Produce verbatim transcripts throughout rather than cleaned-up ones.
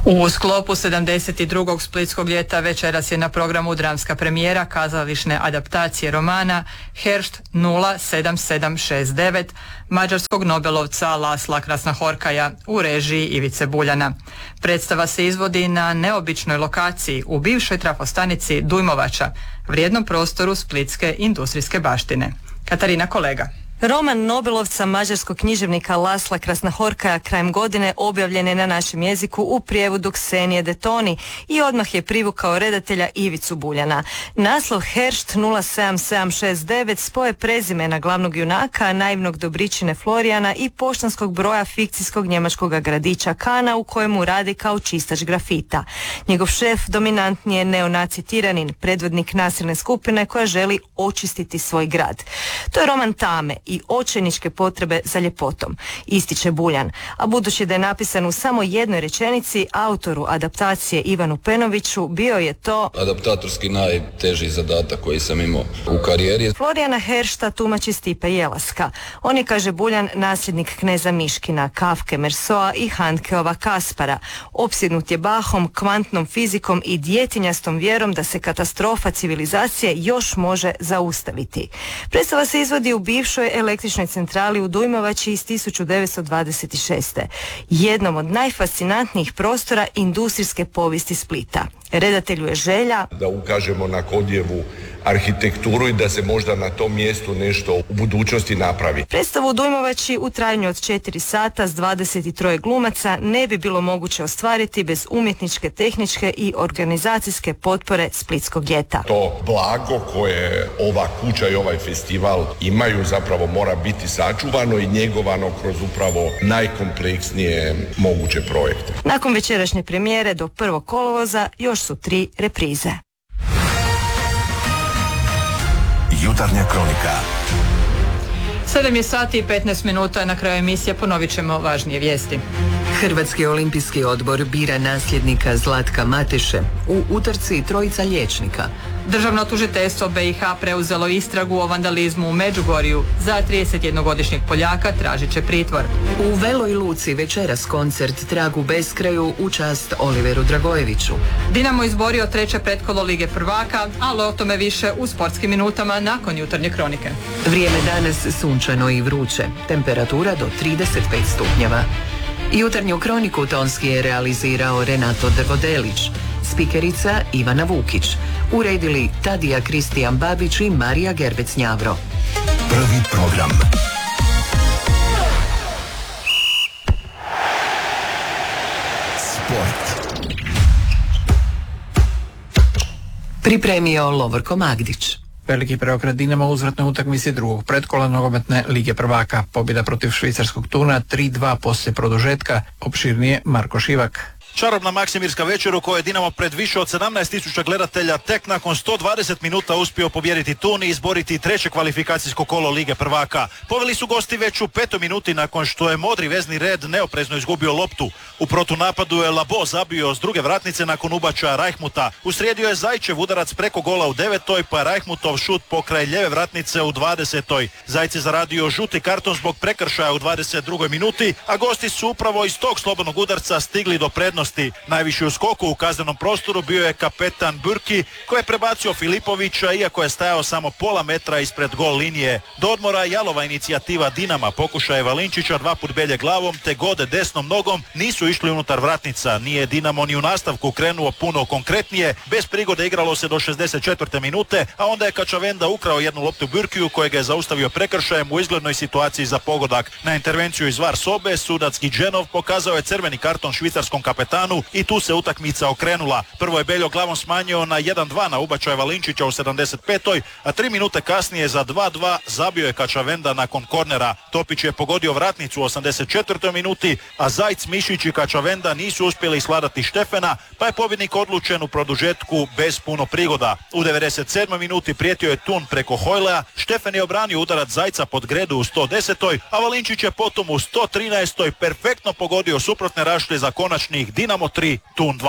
U sklopu sedamdeset drugog splitskog ljeta večeras je na programu dramska premijera kazališne adaptacije romana Heršt nula sedam sedam šest devet mađarskog nobelovca Lasla Krasnahorkaja u režiji Ivice Buljana. Predstava se izvodi na neobičnoj lokaciji u bivšoj trafostanici Dujmovača, vrijednom prostoru splitske industrijske baštine. Katarina Kolega. Roman nobelovca mađarskog književnika Lasla Krasnahorkaja krajem godine objavljen je na našem jeziku u prijevodu Ksenije Detoni i odmah je privukao redatelja Ivicu Buljana. Naslov Heršt nula sedam sedam šest devet spoje prezimena glavnog junaka, naivnog Dobričine Florijana i poštanskog broja fikcijskog njemačkog gradića Kana u kojemu radi kao čistač grafita. Njegov šef dominantni je neonaci tiranin, predvodnik nasilne skupine koja želi očistiti svoj grad. To je roman tame i očajničke potrebe za ljepotom, ističe Buljan, a budući da je napisan u samo jednoj rečenici, autoru adaptacije Ivanu Penoviću bio je to adaptatorski najteži zadatak koji sam imao u karijeri. Florijana Heršta tumači Stipe Jelaska. On je, kaže Buljan, nasljednik kneza Miškina, Kafke, Mersoa i Handkeova Kaspara. Opsjednut je Bachom, kvantnom fizikom i djetinjastom vjerom da se katastrofa civilizacije još može zaustaviti. Predstava se izvodi u bivšoj električnoj centrali u Dujmovači iz tisuću devetsto dvadeset šeste. Jednom od najfascinantnijih prostora industrijske povijesti Splita. Redatelju je želja da ukažemo na Kodjevu arhitekturu i da se možda na tom mjestu nešto u budućnosti napravi. Predstavu u Dujmovači u trajanju od četiri sata s dvadeset tri glumaca ne bi bilo moguće ostvariti bez umjetničke, tehničke i organizacijske potpore Splitskog ljeta. To blago koje ova kuća i ovaj festival imaju zapravo mora biti sačuvano i njegovano kroz upravo najkompleksnije moguće projekte. Nakon večerašnje premijere do prvog kolovoza još su tri reprize. Jutarnja kronika. sedam je sati i petnaest minuta, na kraju emisije ponovit ćemo važnije vijesti. Hrvatski olimpijski odbor bira nasljednika Zlatka Mateše, u utrci trojica liječnika. Državno tužiteljstvo B i H preuzelo istragu o vandalizmu u Međugorju. Za tridesetjednogodišnjeg Poljaka tražit će pritvor. U Veloj Luci večeras koncert Trag u beskraju u čast Oliveru Dragojeviću. Dinamo izborio treće pretkolo Lige prvaka, ali o tome više u sportskim minutama nakon jutarnje kronike. Vrijeme danas sunčano i vruće, temperatura do trideset pet stupnjeva. Jutarnju kroniku tonski je realizirao Renato Drvodelić, spikerica Ivana Vukić, uredili Tadija Kristijan Babić i Marija Gerbec-Njavro. Prvi program. Sport. Pripremio Lovorko Magdić. Veliki preokret Dinama u uzvratnoj utakmici drugog pretkola nogometne Lige prvaka. Pobjeda protiv švicarskog Tuna tri dva poslije produžetka. Opširnije Marko Šivak. Čarobna maksimirska večer u kojoj je Dinamo pred više od sedamnaest tisuća gledatelja tek nakon sto dvadeset minuta uspio pobijediti Tun i izboriti treće kvalifikacijsko kolo Lige prvaka. Poveli su gosti već u petoj minuti nakon što je modri vezni red neoprezno izgubio loptu. U protunapadu je Labo zabio s druge vratnice nakon ubačaja Rajhmuta. Usrijedio je Zajčev udarac preko gola u devetoj, pa je Rajhmutov šut pokraj lijeve vratnice u dvadesetoj. Zajec je zaradio žuti karton zbog prekršaja u dvadeset drugoj minuti, a gosti su upravo iz tog slobodnog udarca stigli do prednosti. Najviši u skoku u kaznenom prostoru bio je kapetan Burki koji je prebacio Filipovića iako je stajao samo pola metra ispred gol linije. Do odmora jalova inicijativa Dinama, pokušaje Valinčića dva put belje glavom te Gode desnom nogom nisu išli unutar vratnica. Nije Dinamo ni u nastavku krenuo puno konkretnije, bez prigode igralo se do šezdeset četvrte minute, a onda je Kačavenda ukrao jednu loptu Burkiju kojega je zaustavio prekršajem u izglednoj situaciji za pogodak. Na intervenciju iz VAR sobe sudac Gidženov pokazao je crveni karton švicarskom kapetanu i tu se utakmica okrenula. Prvo je Beljo glavom smanjio na jedan dva na ubačaj Valinčića u sedamdeset petoj, a tri minute kasnije za dva dva zabio je Kačavenda nakon kornera. Topić je pogodio vratnicu u osamdeset četvrtoj minuti, a Zajc, Mišić i Kačavenda nisu uspjeli sladati Štefena, pa je pobjednik odlučen u produžetku bez puno prigoda. U devedeset sedmoj minuti prijetio je Tun preko Hojlea, Štefen je obranio udarac Zajca pod gredu u sto desetoj, a Valinčić je potom u sto trinaestoj perfektno pogodio suprotne rašlje za konačnih Dinamo tri, Tun dva.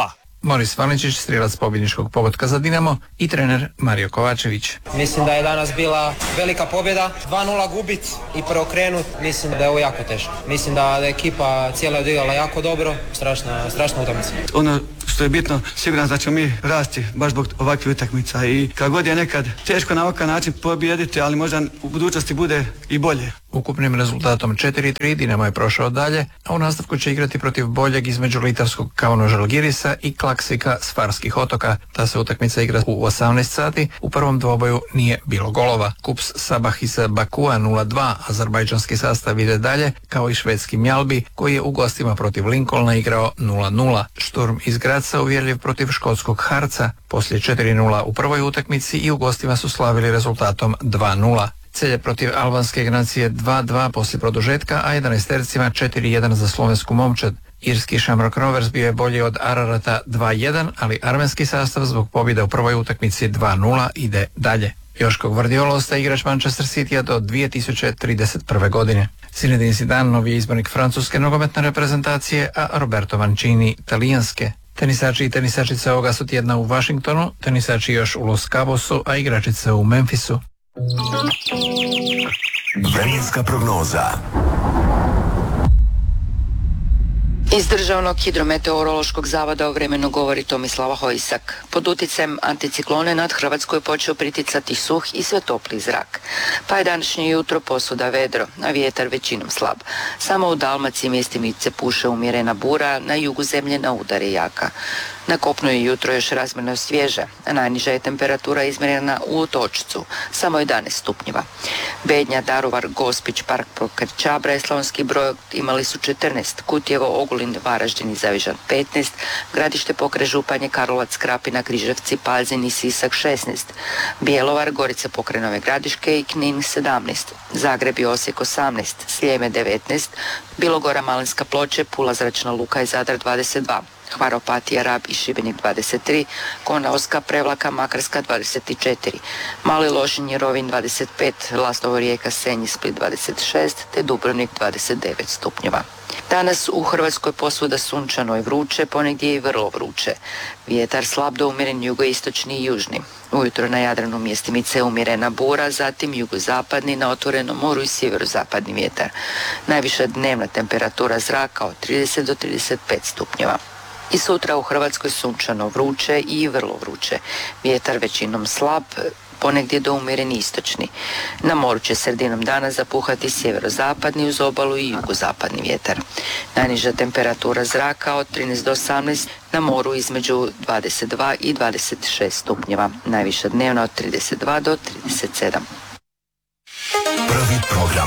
Moris Valničić, strijelac pobjedničkog pogotka za Dinamo, i trener Mario Kovačević. Mislim da je danas bila velika pobjeda, dva nula gubit i preokrenut, mislim da je ovo jako teško. Mislim da je ekipa cijela odigrala jako dobro, strašna, strašna utakmica. Ono što je bitno, siguran da ćemo mi rasti baš zbog ovakvih utakmica i kad god je nekad teško na ovakav način pobijediti, ali možda u budućnosti bude i bolje. Ukupnim rezultatom četiri tri Dinamo je prošao dalje, a u nastavku će igrati protiv boljeg između litavskog Kauno Žalgirisa i Klaksvika s Farskih otoka. Ta se utakmica igra u osamnaest sati, u prvom dvoboju nije bilo golova. Kups Sabah iz Bakua nula dva, azerbajdžanski sastav ide dalje, kao i švedski Mjalbi, koji je u gostima protiv Lincolna igrao nula nula. Šturm iz Graca uvjerljiv protiv škotskog Harca, poslije četiri nula u prvoj utakmici i u gostima su slavili rezultatom dva nula. Celje protiv albanske Ignacije dva dva poslije produžetka, a jedanaestercima četiri jedan za slovensku Momčad. Irski Shamrock Rovers bio je bolji od Ararata dva jedan, ali armenski sastav zbog pobjede u prvoj utakmici dva nula ide dalje. Joško Gvardiolo ostaje igrač Manchester Citya do dvije tisuće trideset prve. godine. Zinedine Zidane novi je izbornik francuske nogometne reprezentacije, a Roberto Mancini talijanske. Tenisači i tenisačice ovoga su tjedna u Washingtonu, tenisači još u Los Cabosu, a igračice u Memphisu. Vremenska prognoza. Iz Državnog hidrometeorološkog zavoda o vremenu govori Tomislava Hojsak. Pod utjecajem anticiklone nad Hrvatskoj počeo priticati suh i sve topli zrak. Pa je današnje jutro posuda vedro, a vjetar većinom slab. Samo u Dalmaciji mjestimice puše umjerena bura, na jugu zemlje na udare jaka. Na kopnu je jutro još razmjerno svježe, a najniža je temperatura izmjerena u Otočcu, samo jedanaest stupnjeva. Bednja, Daruvar, Gospić, Park pokraj Čabra i Slavonski Brod imali su četrnaest, Kutjevo, Ogulin, Varaždin i Zavižan petnaest, Gradište pokraj Županje, Karlovac, Krapina, Križevci, Pazin i Sisak šesnaest, Bjelovar, Gorica pokraj Nove Gradiške i Knin sedamnaest, Zagreb i Osijek osamnaest, Sljeme devetnaest, Bilogora, Malinska Ploče, Pula, Zračna Luka i Zadar dvadeset dva. Hvar, Opatija, Rab i Šibenik dvadeset tri, Konavska, Prevlaka, Makarska dvadeset četiri, Mali Lošinj, Rovinj dvadeset pet, Lastovo, Rijeka, Senj i Split dvadeset šest, te Dubrovnik dvadeset devet stupnjeva. Danas u Hrvatskoj posvuda sunčano i vruće, ponegdje i vrlo vruće. Vjetar slab do umjeren jugoistočni i južni. Ujutro na Jadranu mjestimice umjerena bura, zatim jugozapadni, na otvorenom moru i sjeverozapadni vjetar. Najviša dnevna temperatura zraka od trideset do trideset pet stupnjeva. I sutra u Hrvatskoj sunčano vruće i vrlo vruće. Vjetar većinom slab, ponegdje do umjereni istočni. Na moru će sredinom dana zapuhati sjeverozapadni uz obalu i jugozapadni vjetar. Najniža temperatura zraka od trinaest do osamnaest, na moru između dvadeset dva i dvadeset šest stupnjeva. Najviša dnevna od trideset dva do trideset sedam. Prvi program.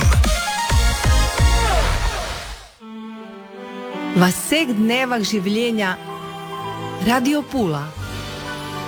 V vseh dnevah življenja Radio Pula.